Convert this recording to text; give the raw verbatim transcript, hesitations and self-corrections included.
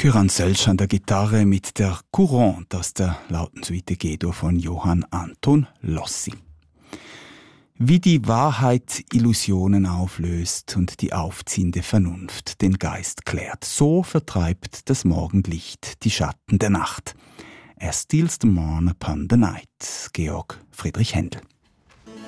Kyran Sölsch an der Gitarre mit der Courante aus der lauten Suite G-Dur von Johann Anton Lossi. Wie die Wahrheit Illusionen auflöst und die aufziehende Vernunft den Geist klärt, so vertreibt das Morgenlicht die Schatten der Nacht. As steals the morn upon the night. Georg Friedrich Händel.